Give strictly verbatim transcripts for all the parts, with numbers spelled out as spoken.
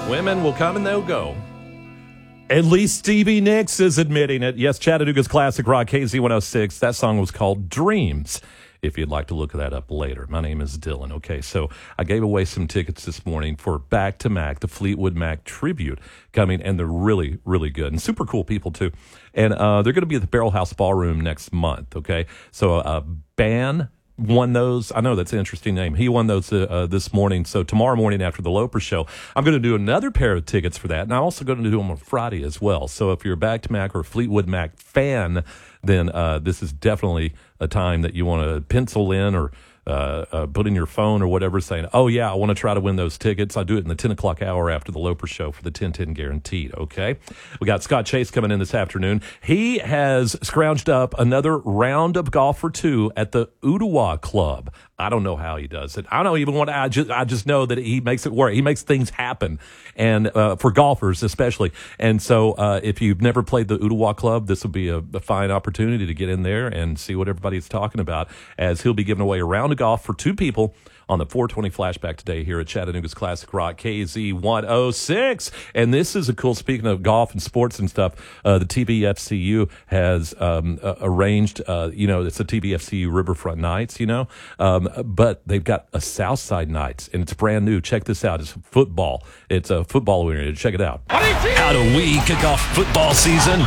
Women will come and they'll go. At least Stevie Nicks is admitting it. Yes, Chattanooga's classic rock, K Z one oh six. That song was called Dreams, if you'd like to look that up later. My name is Dylan. Okay, so I gave away some tickets this morning for Back to Mac, the Fleetwood Mac tribute coming, and they're really, really good. And super cool people, too. And uh, they're going to be at the Barrel House Ballroom next month, okay? So uh, Ban won those. I know that's an interesting name. He won those uh, uh, this morning. So tomorrow morning after the Loper show, I'm going to do another pair of tickets for that. And I'm also going to do them on Friday as well. So if you're a Back to Mac or a Fleetwood Mac fan, then uh, this is definitely a time that you want to pencil in or uh, uh, put in your phone or whatever, saying, oh, yeah, I want to try to win those tickets. I do it in the ten o'clock hour after the Loper show for the ten ten guaranteed, okay? We got Scott Chase coming in this afternoon. He has scrounged up another round of golf for two at the Ottawa Club. I don't know how he does it. I don't even want to, I just, I just know that he makes it work. He makes things happen, and uh, for golfers especially. And so uh, if you've never played the Ottawa Club, this will be a, a fine opportunity to get in there and see what everybody's talking about, as he'll be giving away a round of golf for two people on the four twenty Flashback today here at Chattanooga's Classic Rock, K Z one oh six. And this is a cool, speaking of golf and sports and stuff, uh, the T B F C U has um, uh, arranged, uh, you know, it's the T B F C U Riverfront Nights, you know, um, but they've got a Southside Nights, and it's brand new. Check this out. It's football. It's a football arena. Check it out. How do we kick off football season?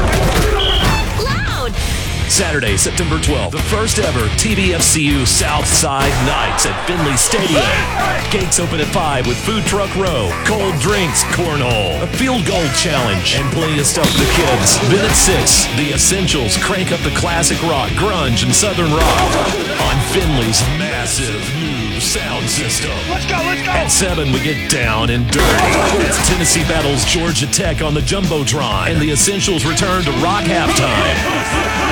Loud! Saturday, September twelfth, the first ever T B F C U Southside Nights at Finley Stadium. Gates open at five with Food Truck Row, cold drinks, cornhole, a field goal challenge, and plenty of stuff for the kids. Then at six, the Essentials crank up the classic rock, grunge, and southern rock on Finley's massive new sound system. Let's go, let's go! At seven, we get down and dirty as Tennessee battles Georgia Tech on the Jumbotron, and the Essentials return to rock halftime.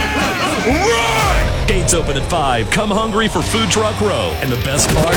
Run! Gates open at five. Come hungry for Food Truck Row. And the best part?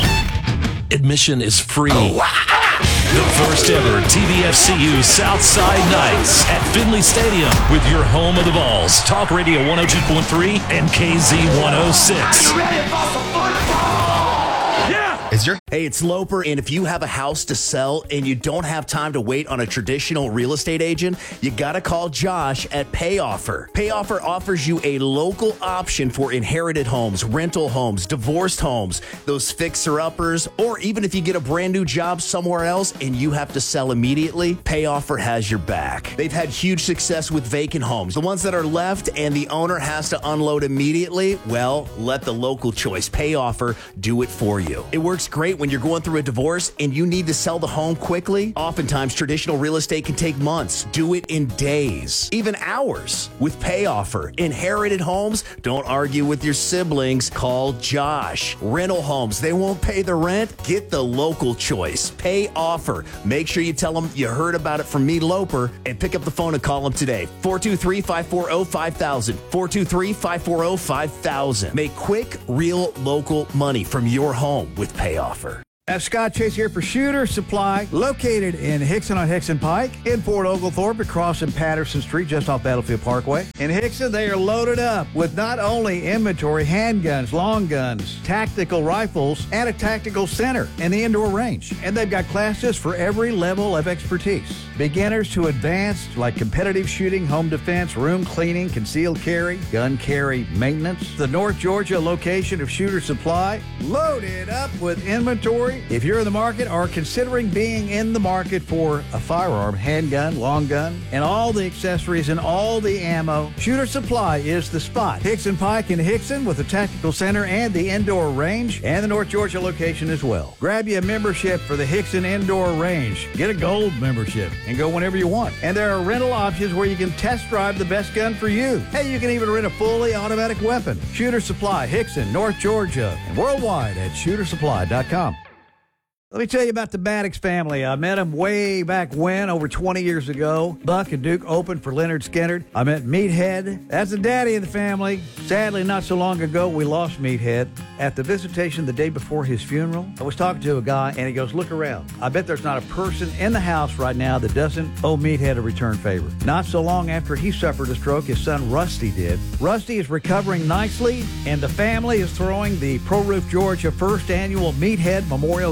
Admission is free. Oh, wow. The first ever T B F C U Southside Nights at Finley Stadium with your home of the Vols. Talk Radio one oh two point three and K Z one oh six. Are you ready for some football? Yeah! Is your Hey, it's Loper, and if you have a house to sell and you don't have time to wait on a traditional real estate agent, you gotta call Josh at PayOffer. PayOffer offers you a local option for inherited homes, rental homes, divorced homes, those fixer-uppers, or even if you get a brand new job somewhere else and you have to sell immediately, PayOffer has your back. They've had huge success with vacant homes. The ones that are left and the owner has to unload immediately, well, let the local choice, PayOffer, do it for you. It works great when you're going through a divorce and you need to sell the home quickly. Oftentimes, traditional real estate can take months. Do it in days, even hours. With PayOffer, inherited homes, don't argue with your siblings. Call Josh. Rental homes, they won't pay the rent. Get the local choice. PayOffer. Make sure you tell them you heard about it from me, Loper, and pick up the phone and call them today. four two three, five four zero, five thousand. four two three, five four zero, five thousand. Make quick, real, local money from your home with PayOffer. That's Scott Chase here for Shooter Supply, located in Hickson on Hickson Pike, in Fort Oglethorpe, across in Patterson Street, just off Battlefield Parkway. In Hickson, they are loaded up with not only inventory, handguns, long guns, tactical rifles, and a tactical center and the indoor range. And they've got classes for every level of expertise. Beginners to advanced, like competitive shooting, home defense, room cleaning, concealed carry, gun carry maintenance. The North Georgia location of Shooter Supply, loaded up with inventory. If you're in the market or considering being in the market for a firearm, handgun, long gun, and all the accessories and all the ammo, Shooter Supply is the spot. Hickson Pike in Hickson with the tactical center and the indoor range, and the North Georgia location as well. Grab you a membership for the Hickson Indoor Range. Get a gold membership and go whenever you want. And there are rental options where you can test drive the best gun for you. Hey, you can even rent a fully automatic weapon. Shooter Supply, Hickson, North Georgia, and worldwide at shooter supply dot com. Let me tell you about the Maddox family. I met them way back when, over twenty years ago. Buck and Duke opened for Leonard Skinner. I met Meathead. That's the daddy of the family. Sadly, not so long ago, we lost Meathead. At the visitation the day before his funeral, I was talking to a guy, and he goes, look around. I bet there's not a person in the house right now that doesn't owe Meathead a return favor. Not so long after he suffered a stroke, his son Rusty did. Rusty is recovering nicely, and the family is throwing the Pro Roof Georgia first annual Meathead Memorial Golf Tournament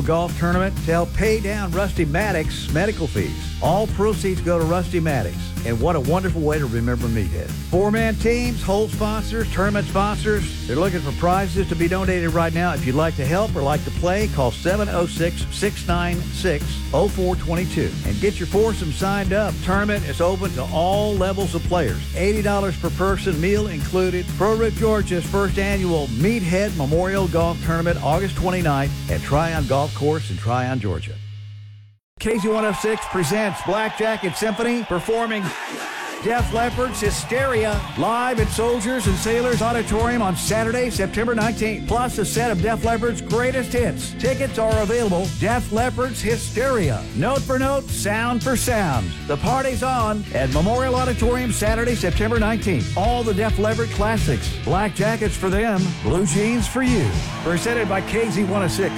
tournament to help pay down Rusty Maddox's medical fees. All proceeds go to Rusty Maddox. And what a wonderful way to remember Meathead. Four-man teams, hole sponsors, tournament sponsors. They're looking for prizes to be donated right now. If you'd like to help or like to play, call seven oh six, six nine six, oh four two two and get your foursome signed up. Tournament is open to all levels of players. eighty dollars per person, meal included. Pro Route Georgia's first annual Meathead Memorial Golf Tournament, August twenty-ninth at Tryon Golf Course in Tryon, Georgia. K Z one oh six presents Black Jacket Symphony performing Def Leppard's Hysteria live at Soldiers and Sailors Auditorium on Saturday, September nineteenth. Plus a set of Def Leppard's greatest hits. Tickets are available. Def Leppard's Hysteria. Note for note, sound for sound. The party's on at Memorial Auditorium Saturday, September nineteenth. All the Def Leppard classics. Black jackets for them, blue jeans for you. Presented by K Z one oh six.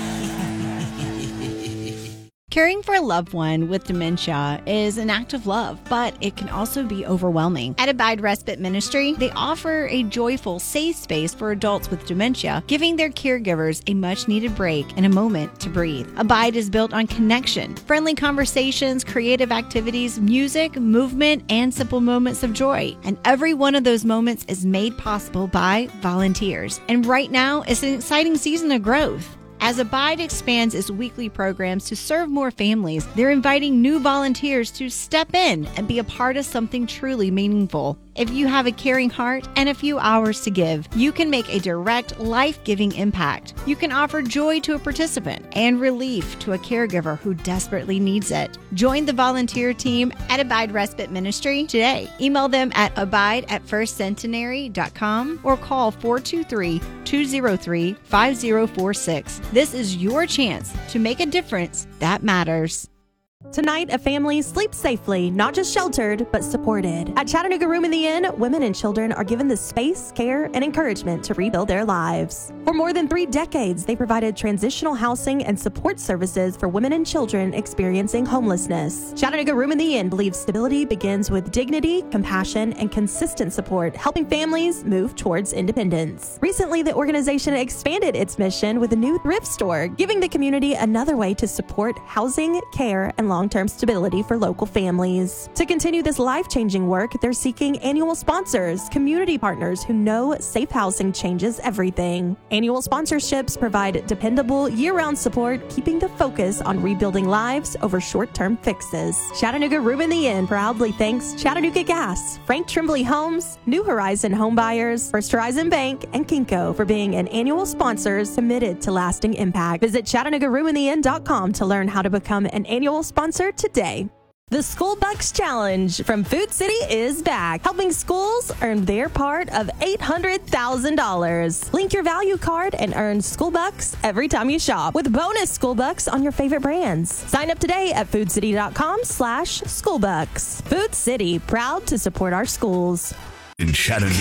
Caring for a loved one with dementia is an act of love, but it can also be overwhelming. At Abide Respite Ministry, they offer a joyful, safe space for adults with dementia, giving their caregivers a much-needed break and a moment to breathe. Abide is built on connection, friendly conversations, creative activities, music, movement, and simple moments of joy. And every one of those moments is made possible by volunteers. And right now, it's an exciting season of growth. As Abide expands its weekly programs to serve more families, they're inviting new volunteers to step in and be a part of something truly meaningful. If you have a caring heart and a few hours to give, you can make a direct, life-giving impact. You can offer joy to a participant and relief to a caregiver who desperately needs it. Join the volunteer team at Abide Respite Ministry today. Email them at abide at first centenary dot com or call four two three, two oh three, five oh four six. This is your chance to make a difference that matters. Tonight, a family sleeps safely, not just sheltered, but supported. At Chattanooga Room in the Inn, women and children are given the space, care, and encouragement to rebuild their lives. For more than three decades, they provided transitional housing and support services for women and children experiencing homelessness. Chattanooga Room in the Inn believes stability begins with dignity, compassion, and consistent support, helping families move towards independence. Recently, the organization expanded its mission with a new thrift store, giving the community another way to support housing, care, and long-term stability for local families. To continue this life-changing work, they're seeking annual sponsors, community partners who know safe housing changes everything. Annual sponsorships provide dependable, year-round support, keeping the focus on rebuilding lives over short-term fixes. Chattanooga Room in the Inn proudly thanks Chattanooga Gas, Frank Trimbley Homes, New Horizon Home Buyers, First Horizon Bank, and Kinko for being an annual sponsors committed to lasting impact. Visit Chattanooga Room in the Inn dot com to learn how to become an annual sponsor today. The School Bucks Challenge from Food City is back, helping schools earn their part of eight hundred thousand dollars. Link your value card and earn School Bucks every time you shop, with bonus School Bucks on your favorite brands. Sign up today at food city dot com slash school bucks. Food City, proud to support our schools. In Chattanooga,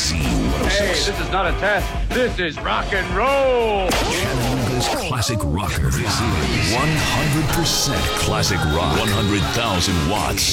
Hey, this is not a test. This is rock and roll. Chattanooga's classic rocker. This is one hundred percent classic rock. one hundred thousand watts.